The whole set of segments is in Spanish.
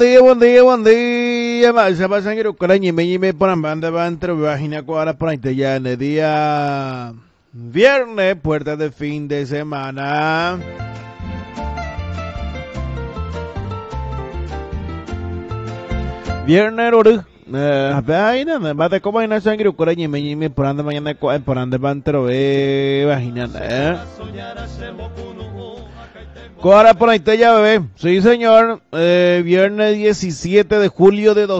buen día, buen día. Se pasan que con me por banda va entre vagina cuadra por ahí ya en el día viernes, puertas de fin de semana. Viernes, oro. Vaina, va de cómo hay una sangre con me por anda mañana por anda va entre vagina, Ahora por ahí está ya, bebé. Sí, señor. Viernes 17 de julio de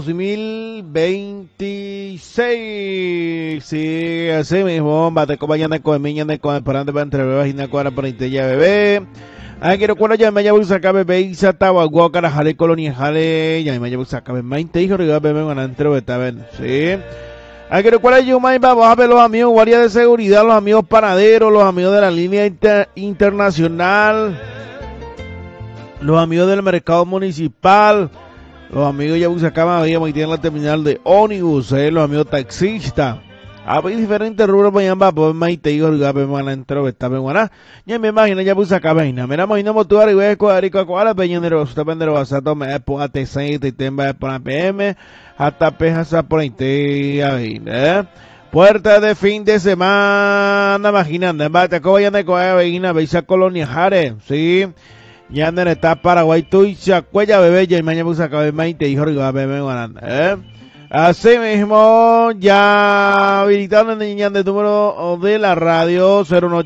2026. Sí, así mismo. Bate con mañana con mañana con parando para entre bebés y na cuadra por ahí está ya, bebé. Ay, quiero cuando ya me llevo a sacar bebé y se estaba guacara jale colonia jale. Ya me llevo a sacar bebé. Mainte hijo de bebé con antro beta ven. Sí. Hay que recordar yo, vamos a ver los amigos guardia de seguridad, los amigos panaderos, los amigos de la línea internacional, los amigos del mercado municipal, los amigos ya buscaban veíamos y tienen la terminal de ónibus, los amigos taxistas. Hay diferentes rubros para llamar, pues más te digo, me van a entrar, está bien, ya me imagino, ya puse acá, vaina. Mira, imagino motor y voy a escoger y cocoa, peñonero, usted vendero, vas a tomar, pues, AT6, y temba, por PM, hasta pejas, por ahí, puerta de fin de semana, imaginando, en bate, como ya de coger, veina, veis a Colonia Jare, sí. Ya anden está Paraguay, tú y Chacuella, bebé, ya mañana puse acá, y te dijo, bebé, Así mismo, ya habilitando el niña de número de la radio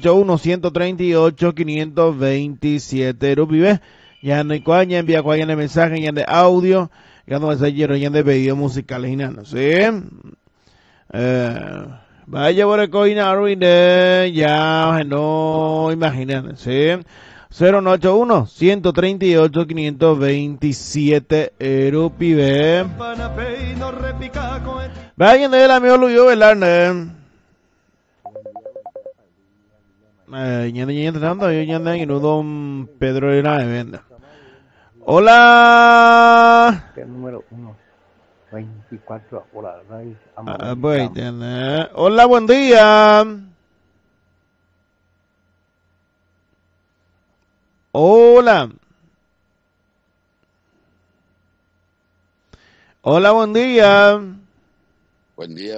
081-138-527 Rupibe. Ya no hay cuaña, envía cuaña de mensaje, ya de audio, ya no mensajero, ya de pedido musical, ¿sí? Vaya por el coina, ya no, imagínate, ¿sí? 081-138-527 Rupibe. Vayan de el amigo Luyo Velarde. Yo don Pedro era de venda. Hola. Número 1, 24 horas. Hola, buen día. Hola. Hola, buen día. Buen día.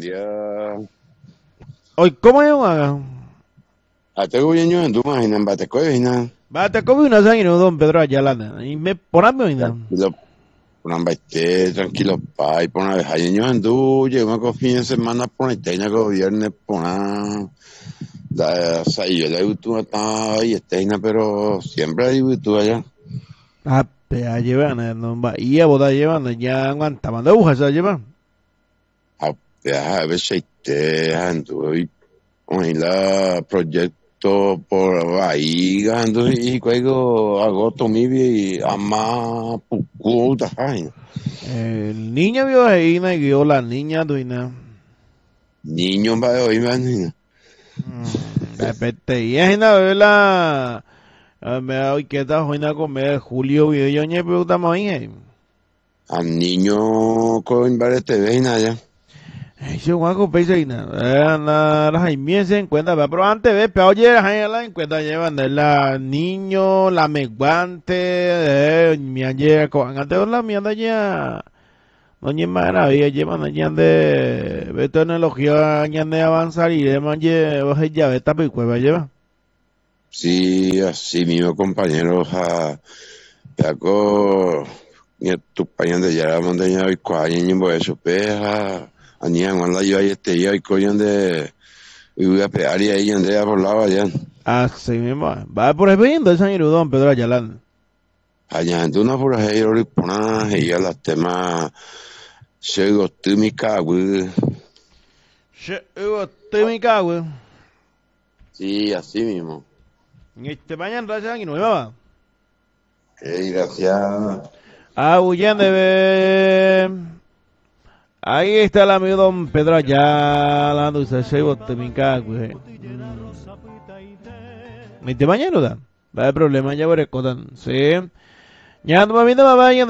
Hoy, ¿cómo es un Tengo niños en tu máquina, en Bateco, ¿no? Bate, ¿cómo una sangre, don Pedro Ayala? Y me poname, ¿no? Una baite, tranquilo, pa, y por una vez, hay niños en tu, llega una fin de semana, por una teña que viernes, por una, o sea, yo la YouTube está ahí, pero siempre hay YouTube allá. Ya llevan, no va, y a boda llevan, ya aguantaban de agujas, ya llevan. A veces, en tu, y la proyecto por ahí, ganando, y cuando agosto mi vida, y ama, pucuta, ay. El niño vio ahí, y vio la niña, duina. Niño, va, hoy, man. Repete, y es una vela. Me da hoy que está joina comer Julio video yo ni preguntamos ahí. Al niño con varias TV y nada ya. Yo guaco pese y nada, las Jaime se encuentra, pero antes ve, pero oye, la encuentra llevan la niño, la meguante, mi ayer con antes la mierda ya. No ni maravilla llevan allá de tecnología allá de avanzar y de manje ya esta picueva lleva. Sí, así mismo compañeros ya con tus paños de ya montaña y cuáñen y por eso peja anían cuando yo ahí y coño de y voy a pegar y ahí andé por lado allá. Así mismo, va por el viendo ese San Pedro Ayalán. Allá en una por ahí lo ponen y ya las temas se gustó mi güey. Güey. Sí, así mismo. Mañana gracias y nueva. Gracias. Huyen de ver. Ahí está el amigo don Pedro Ayala, dulce se güey. ¿Me te mañana da? Va el problema ya veré cotan, sí. Ya no me viene mamá ya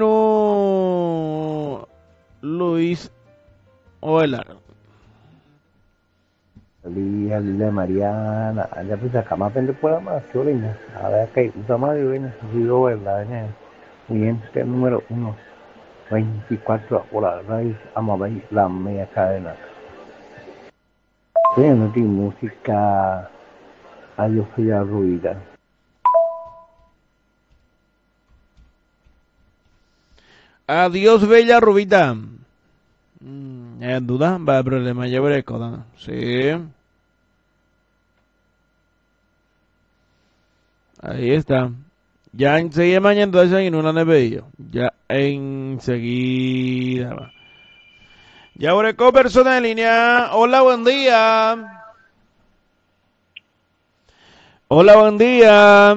no Luis Ovelar. Lila Mariana, allá pues acá más vende por la más, a ver que usa más de buena, digo verdad, Cliente número 1, 24 horas, Raíz Amabay, la media cadena. Bueno, de música, adiós, ya ruida. Adiós, bella rubita. En duda, va el problema, ya veré, sí. Ahí está. Ya enseguida mañana entonces en una neveilla. Ya enseguida va. Ya Oreco, persona en línea. Hola, buen día. Hola, buen día.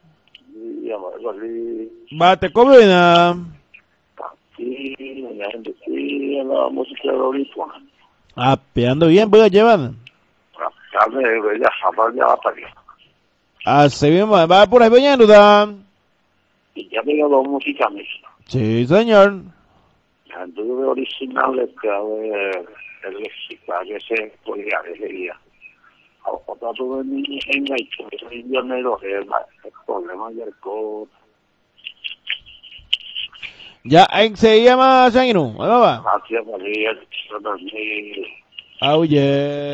Bate comida. Sí, la música de ahorita. Ah, ando bien, voy a llevar. Tarde, ya sabrá ya la tarea. Así mismo, va por ahí mañana. Y ya tengo dos músicas mismas. Sí, señor. El dúo original es que el léxico, que se podría decir. Otra tuve en la historia, en Llanero, el problema del co. Ya enseguida más, Sanguino. Ahí va. Hacia María, el Oh, yeah.